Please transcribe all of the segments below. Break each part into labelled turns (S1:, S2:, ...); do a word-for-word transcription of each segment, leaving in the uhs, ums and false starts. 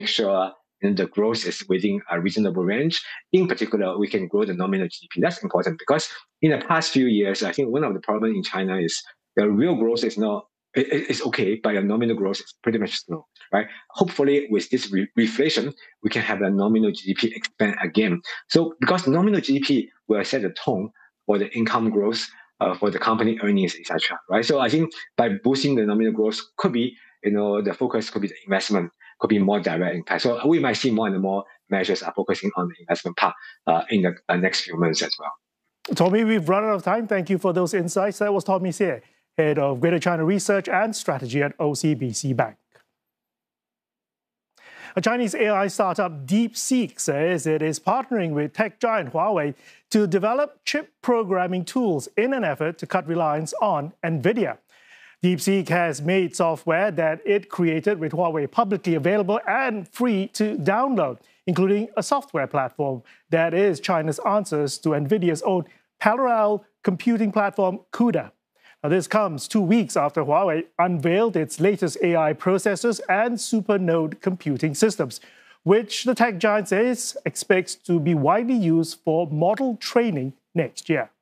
S1: sure and the growth is within a reasonable range. In particular, we can grow the nominal G D P. That's important because in the past few years, I think one of the problems in China is the real growth is not, it, it's okay, but the nominal growth is pretty much slow, right? Hopefully, with this re- reflation, we can have the nominal G D P expand again. So because nominal G D P will set the tone for the income growth, uh, for the company earnings, et cetera, right? So I think by boosting the nominal growth could be, you know, the focus could be the investment, could be more direct impact. So we might see more and more measures are focusing on the investment part uh, in the uh, next few months as well.
S2: Tommy, we've run out of time. Thank you for those insights. That was Tommy Seah, Head of Greater China Research and Strategy at O C B C Bank. A Chinese A I startup DeepSeek says it is partnering with tech giant Huawei to develop chip programming tools in an effort to cut reliance on NVIDIA. DeepSeek has made software that it created with Huawei publicly available and free to download, including a software platform that is China's answers to NVIDIA's own parallel computing platform, CUDA. Now, this comes two weeks after Huawei unveiled its latest A I processors and supernode computing systems, which the tech giant says expects to be widely used for model training next year.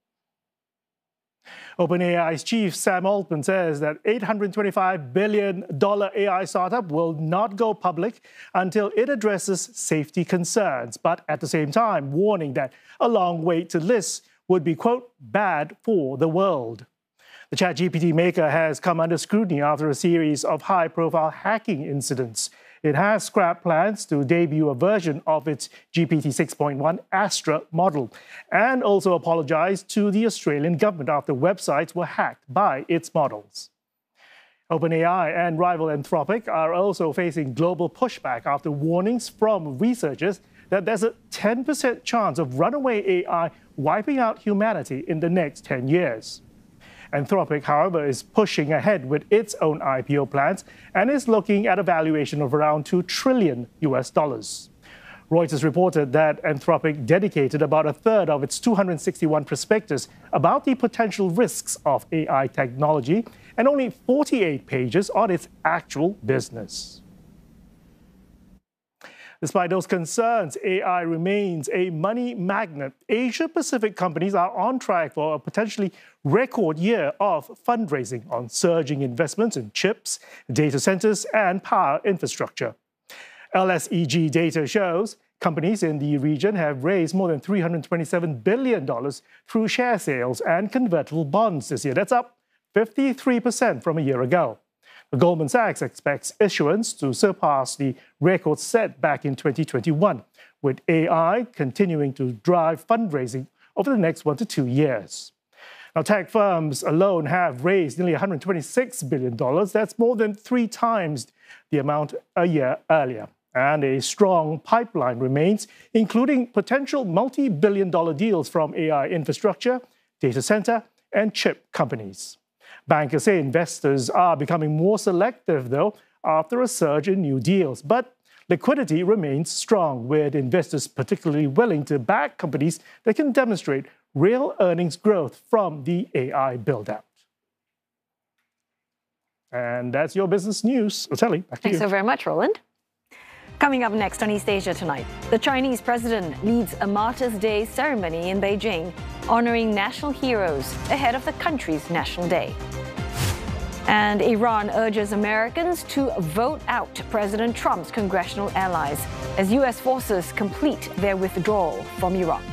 S2: OpenAI's chief Sam Altman says that eight hundred twenty-five billion dollars A I startup will not go public until it addresses safety concerns, but at the same time warning that a long wait to list would be, quote, bad for the world. The ChatGPT maker has come under scrutiny after a series of high-profile hacking incidents. It has scrapped plans to debut a version of its G P T six point one Astra model and also apologized to the Australian government after websites were hacked by its models. OpenAI and rival Anthropic are also facing global pushback after warnings from researchers that there's a ten percent chance of runaway A I wiping out humanity in the next ten years. Anthropic, however, is pushing ahead with its own I P O plans and is looking at a valuation of around two trillion U S dollars. Reuters reported that Anthropic dedicated about a third of its two hundred sixty-one prospectus about the potential risks of A I technology and only forty-eight pages on its actual business. Despite those concerns, A I remains a money magnet. Asia-Pacific companies are on track for a potentially record year of fundraising on surging investments in chips, data centers, and power infrastructure. L S E G data shows companies in the region have raised more than three hundred twenty-seven billion dollars through share sales and convertible bonds this year. That's up fifty-three percent from a year ago. Goldman Sachs expects issuance to surpass the record set back in twenty twenty-one, with A I continuing to drive fundraising over the next one to two years. Now, tech firms alone have raised nearly one hundred twenty-six billion dollars. That's more than three times the amount a year earlier. And a strong pipeline remains, including potential multi-billion dollar deals from A I infrastructure, data center, and chip companies. Bankers say investors are becoming more selective, though, after a surge in new deals. But liquidity remains strong, with investors particularly willing to back companies that can demonstrate real earnings growth from the A I build-out. And that's your business news. Otelli, back to
S3: Thanks
S2: you.
S3: so very much, Roland. Coming up next on East Asia Tonight, the Chinese president leads a Martyrs' Day ceremony in Beijing, honoring national heroes ahead of the country's National Day. And Iran urges Americans to vote out President Trump's congressional allies as U S forces complete their withdrawal from Iraq.